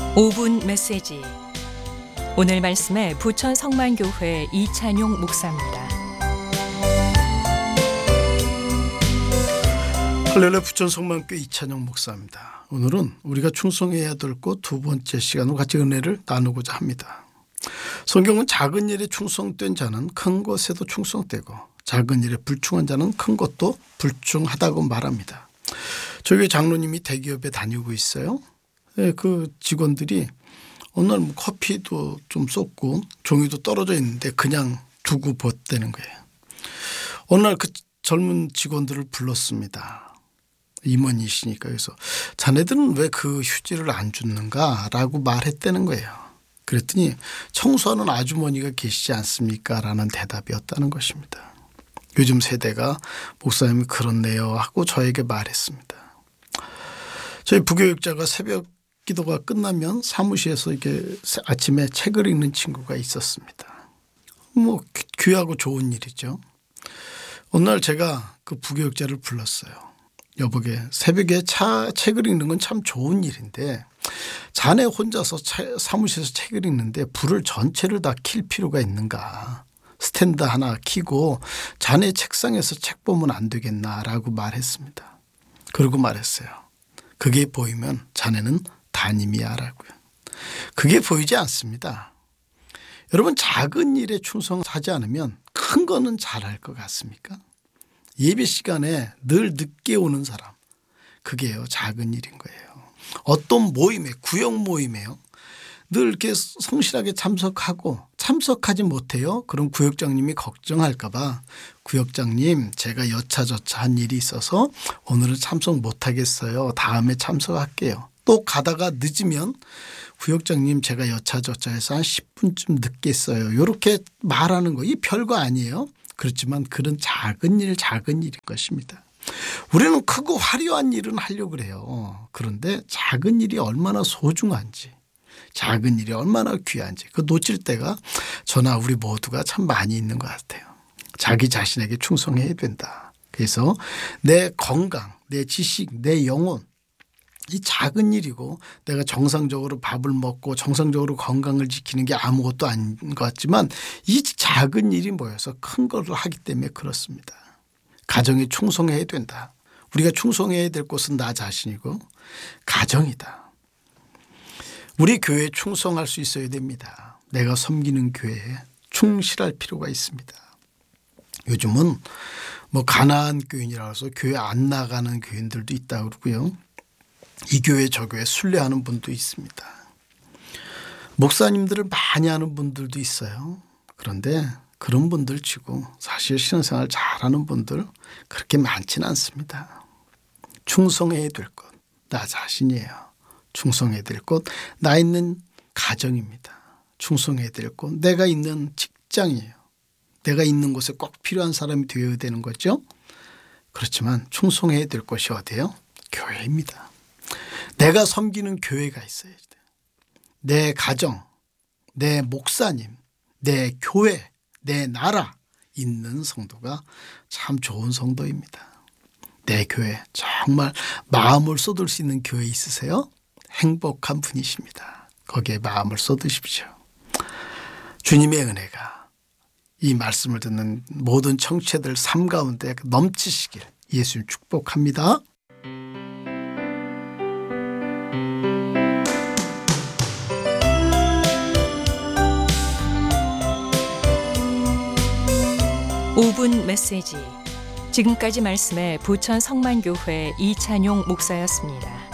5분 메시지. 오늘 말씀에 부천 성만교회 이찬용 목사입니다. 할렐루야, 부천 성만교회 이찬용 목사입니다. 오늘은 우리가 충성해야 될 것 두 번째 시간으로 같이 은혜를 나누고자 합니다. 성경은 작은 일에 충성된 자는 큰 것에도 충성되고 작은 일에 불충한 자는 큰 것도 불충하다고 말합니다. 저희 장로님이 대기업에 다니고 있어요. 그 직원들이 어느 날 커피도 좀 쏟고 종이도 떨어져 있는데 그냥 두고 벗대는 거예요. 어느 날 그 젊은 직원들을 불렀습니다. 임원이시니까. 그래서 자네들은 왜 그 휴지를 안 줍는가라고 말했다는 거예요. 그랬더니 청소하는 아주머니가 계시지 않습니까? 라는 대답이었다는 것입니다. 요즘 세대가 목사님이 그렇네요 하고 저에게 말했습니다. 저희 부교육자가 새벽 기도가 끝나면 사무실에서 이렇게 아침에 책을 읽는 친구가 있었습니다. 귀하고 좋은 일이죠. 어느 날 제가 그 부교육자를 불렀어요. 여보게, 새벽에 책을 읽는 건 참 좋은 일인데 자네 혼자서 사무실에서 책을 읽는데 불을 전체를 다 킬 필요가 있는가. 스탠드 하나 켜고 자네 책상에서 책 보면 안 되겠나라고 말했습니다. 그러고 말했어요. 그게 보이면 자네는 담임이야라고요. 그게 보이지 않습니다. 여러분, 작은 일에 충성하지 않으면 큰 거는 잘할 것 같습니까? 예배 시간에 늘 늦게 오는 사람, 그게요 작은 일인 거예요. 어떤 모임에, 구역 모임에요, 늘 이렇게 성실하게 참석하지 못해요. 그럼 구역장님이 걱정할까 봐, 구역장님 제가 여차저차한 일이 있어서 오늘은 참석 못하겠어요. 다음에 참석할게요. 또 가다가 늦으면 구역장님 제가 여차저차해서 한 10분쯤 늦겠어요. 이렇게 말하는 거, 이 별거 아니에요. 그렇지만 그런 작은 일인 것입니다. 우리는 크고 화려한 일은 하려고 그래요. 그런데 작은 일이 얼마나 소중한지, 작은 일이 얼마나 귀한지 그 놓칠 때가 저나 우리 모두가 참 많이 있는 것 같아요. 자기 자신에게 충성해야 된다. 그래서 내 건강, 내 지식, 내 영혼, 이 작은 일이고, 내가 정상적으로 밥을 먹고 정상적으로 건강을 지키는 게 아무것도 아닌 것 같지만 이 작은 일이 모여서 큰 걸 하기 때문에 그렇습니다. 가정에 충성해야 된다. 우리가 충성해야 될 곳은 나 자신이고 가정이다. 우리 교회에 충성할 수 있어야 됩니다. 내가 섬기는 교회에 충실할 필요가 있습니다. 요즘은 가난한 교인이라고 해서 교회 안 나가는 교인들도 있다고 그러고요. 이 교회 저 교회 순례하는 분도 있습니다. 목사님들을 많이 하는 분들도 있어요. 그런데 그런 분들 치고 사실 신앙생활 잘하는 분들 그렇게 많지는 않습니다. 충성해야 될 것 나 자신이에요. 충성해야 될 것 나 있는 가정입니다. 충성해야 될 것 내가 있는 직장이에요. 내가 있는 곳에 꼭 필요한 사람이 되어야 되는 거죠. 그렇지만 충성해야 될 곳이 어디예요? 교회입니다. 내가 섬기는 교회가 있어야 돼. 내 가정, 내 목사님, 내 교회, 내 나라 있는 성도가 참 좋은 성도입니다. 내 교회 정말 마음을 쏟을 수 있는 교회 있으세요? 행복한 분이십니다. 거기에 마음을 쏟으십시오. 주님의 은혜가 이 말씀을 듣는 모든 청취자들 삶 가운데 넘치시길 예수님 축복합니다. 5분 메시지. 지금까지 말씀에 부천 성만교회 이찬용 목사였습니다.